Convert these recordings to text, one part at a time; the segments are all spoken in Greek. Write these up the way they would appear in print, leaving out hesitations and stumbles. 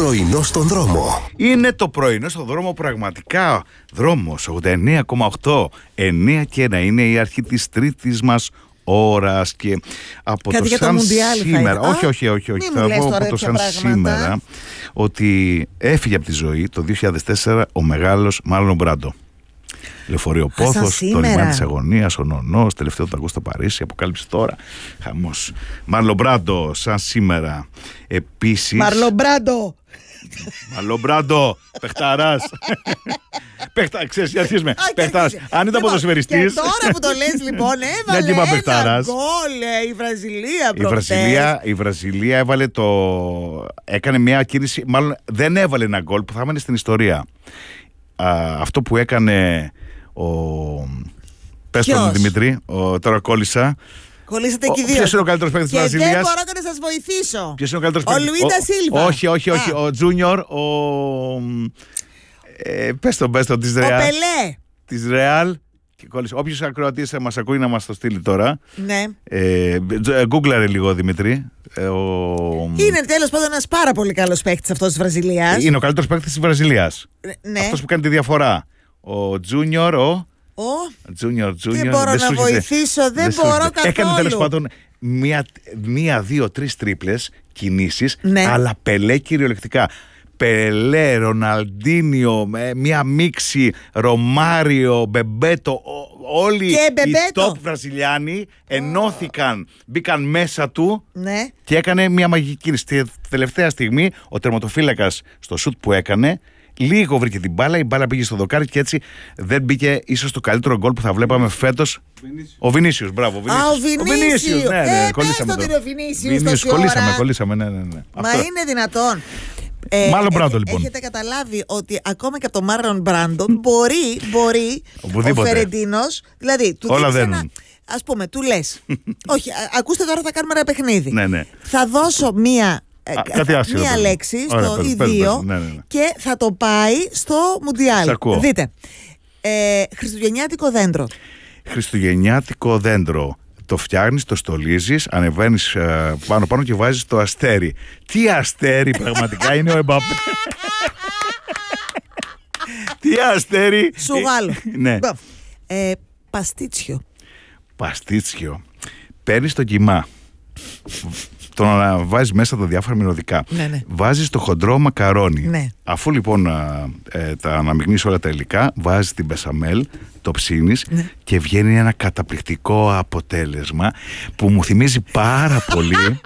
Πρωινό στον δρόμο. Είναι το πρωινό στον δρόμο, πραγματικά δρόμος 89,8. 9 και 1 είναι η αρχή της τρίτης μας ώρας. Και από κάτι το σαν σήμερα, όχι, θα πω από το σαν σήμερα, ότι έφυγε από τη ζωή το 2004 ο μεγάλος Μάρλον Μπράντο. Λεωφορείο Πόθος, το λιμάνι της αγωνίας, ο Νονός, τελευταίο ταγκό στο Παρίσι, αποκάλυψη τώρα. Χαμός. Μάρλον Μπράντο, σαν σήμερα. Επίσης. Μάρλον Μπράντο, παιχταράς. Ξέρεις, γιατί αρχίζουμε. Παιχταράς. Αν ήταν ποδοσφαιριστής. Και τώρα που το λες, λοιπόν, έβαλε ένα γκολ η Βραζιλία προχτές. Η Βραζιλία έβαλε έκανε μια κίνηση, μάλλον δεν έβαλε ένα γκολ που θα έμενε στην ιστορία. Αυτό που έκανε πες τον Δημήτρη, τώρα κόλλησα. Κολλήσατε και οι δύο. Ποιος είναι ο καλύτερος παίκτης της Βραζιλίας? Και δεν μπορώ να σας βοηθήσω. Ποιος είναι ο καλύτερος παίκτης? Ο Λουίντα Σίλβα. Όχι. Ο Τζούνιορ, πες τον της Ρεάλ. Ο Πελέ. Της Ρεάλ. Όποιος ακροατής μας ακούει να μας το στείλει τώρα. Ναι. Γκούγκλαρε λίγο, Δημήτρη. Είναι τέλος πάντων ένας πάρα πολύ καλός παίκτης αυτός της Βραζιλίας. Είναι ο καλύτερος παίκτης της Βραζιλίας. Ναι. Αυτός που κάνει τη διαφορά. Ο Τζούνιορ, Τζούνιορ. Δεν μπορώ να βοηθήσω, δεν μπορώ καθόλου. Έκανε τέλος πάντων μία, δύο, τρεις τρίπλες κινήσεις, ναι. Αλλά Πελέ κυριολεκτικά. Πελέ, Ροναλντίνιο, μία μίξη, Ρωμάριο, Μπεμπέτο, όλοι οι top Βραζιλιάνοι ενώθηκαν, μπήκαν μέσα του, ναι. Και έκανε μία μαγική κίνηση. Στη τελευταία στιγμή ο τερματοφύλακας στο σουτ που έκανε, λίγο βρήκε την μπάλα, η μπάλα πήγε στο δοκάρι και έτσι δεν μπήκε ίσως το καλύτερο γκολ που θα βλέπαμε φέτος. Ο Βινίσιος, μπράβο. Ο Βινίσιος. Ναι, κολλήσαμε τον Βινίσιος. Κολλήσαμε, ναι. Μα είναι δυνατόν? Μάλλον Μπράντο, λοιπόν. Έχετε καταλάβει ότι ακόμα και από τον Μάρλον Μπράντο μπορεί ο Φερεντίνος, δηλαδή του δίνεις ένα, ας πούμε, του λες όχι, ακούστε τώρα, θα κάνουμε ένα παιχνίδι. Ναι. Θα δώσω μία λέξη στο ή δύο και θα το πάει στο Μουντιάλ. Δείτε, Χριστουγεννιάτικο δέντρο. Το φτιάχνεις, το στολίζεις, ανεβαίνεις πάνω και βάζεις το αστέρι. Τι αστέρι πραγματικά είναι ο Εμπαπέ? Τι αστέρι? Σουγάλο. Ναι. Παστίτσιο. Παίρνεις το κιμά, τον βάζεις μέσα τα διάφορα μυρωδικά. Ναι. Βάζεις το χοντρό μακαρόνι. Ναι. Αφού λοιπόν τα αναμειγνύεις όλα τα υλικά, βάζεις την μπεσαμέλ, το ψήνεις, ναι. Και βγαίνει ένα καταπληκτικό αποτέλεσμα που μου θυμίζει πάρα πολύ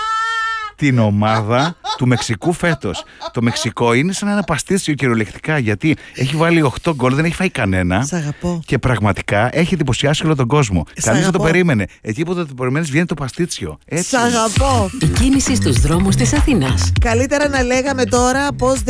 την ομάδα του Μεξικού φέτος. Το Μεξικό είναι σαν ένα παστίτσιο κυριολεκτικά, γιατί έχει βάλει 8 γκολ, δεν έχει φάει κανένα. Σ' αγαπώ. Και πραγματικά έχει εντυπωσιάσει όλο τον κόσμο. Κανείς δεν το περίμενε. Εκεί που το περιμένεις βγαίνει το παστίτσιο. Σ' αγαπώ. Η κίνηση στους δρόμους της Αθήνας. Καλύτερα να λέγαμε τώρα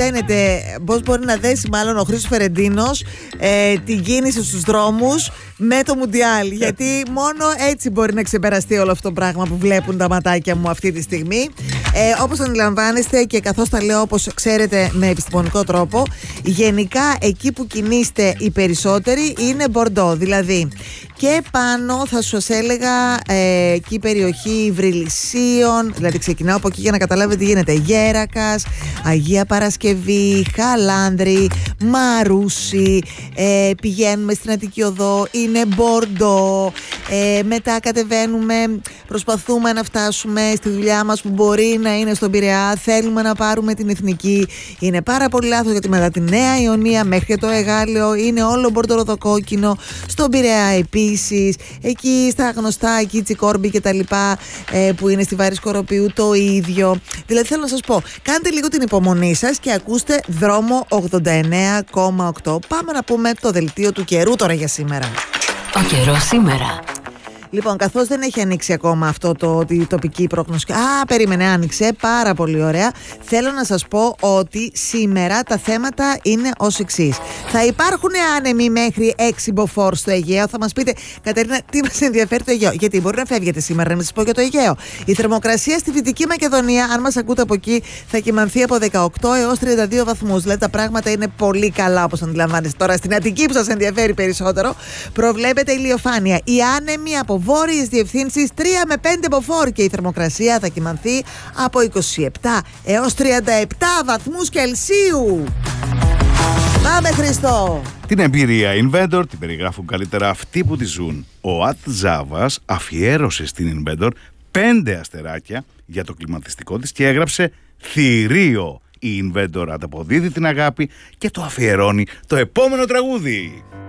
πώς μπορεί να δέσει μάλλον ο Χρήστος Φερεντίνος την κίνηση στους δρόμους με το Μουντιάλ. Γιατί μόνο έτσι μπορεί να ξεπεραστεί όλο αυτό το πράγμα που βλέπουν τα ματάκια μου αυτή τη στιγμή. Όπως αντιλαμβάνεστε και καθώς τα λέω όπως ξέρετε με επιστημονικό τρόπο, γενικά εκεί που κινείστε οι περισσότεροι είναι Μπορντό. Δηλαδή και πάνω θα σας έλεγα εκεί η περιοχή Βρυλισσίων, δηλαδή ξεκινάω από εκεί για να καταλάβετε τι γίνεται. Γέρακας, Αγία Παρασκευή, Χαλάνδρη, Μαρούσι, πηγαίνουμε στην Αττική Οδό, είναι Μπορντό, μετά κατεβαίνουμε, προσπαθούμε να φτάσουμε στη δουλειά μας που μπορεί να είναι στον Πειραιά, θέλουμε να πάρουμε την Εθνική, είναι πάρα πολύ λάθος γιατί μετά τη Νέα Ιωνία μέχρι και το Εγάλεο είναι όλο μπορντοροδοκόκκινο, στον Πειραιά επίσης, εκεί στα γνωστά, εκεί Τσικόρμπη και τα λοιπά που είναι στη Βάρη Σκοροπιού το ίδιο. Δηλαδή θέλω να σας πω, κάντε λίγο την υπομονή σας και ακούστε δρόμο 89,8. Πάμε να πούμε το δελτίο του καιρού τώρα για σήμερα. Ο καιρός σήμερα. Λοιπόν, καθώς δεν έχει ανοίξει ακόμα αυτό η τοπική πρόγνωση. Περίμενε, άνοιξε. Πάρα πολύ ωραία. Θέλω να σας πω ότι σήμερα τα θέματα είναι ως εξής. Θα υπάρχουν άνεμοι μέχρι 6 μποφόρ στο Αιγαίο. Θα μας πείτε, Κατερίνα, τι μας ενδιαφέρει το Αιγαίο? Γιατί μπορεί να φεύγετε σήμερα, να μην σας πω για το Αιγαίο. Η θερμοκρασία στη Δυτική Μακεδονία, αν μας ακούτε από εκεί, θα κυμανθεί από 18 έως 32 βαθμούς. Δηλαδή τα πράγματα είναι πολύ καλά, όπως αντιλαμβάνεστε. Τώρα στην Αττική που σας ενδιαφέρει περισσότερο, προβλέπεται ηλιοφάνεια. Οι άνεμοι από βόρειες διευθύνσεις 3 με 5 μποφόρ και η θερμοκρασία θα κυμανθεί από 27 έως 37 βαθμούς Κελσίου. Πάμε, Χριστό! Την εμπειρία Inventor την περιγράφουν καλύτερα αυτοί που τη ζουν. Ο Ατ Ζάβας αφιέρωσε στην Inventor 5 αστεράκια για το κλιματιστικό της και έγραψε θηρίο. Η Inventor ανταποδίδει την αγάπη και το αφιερώνει το επόμενο τραγούδι.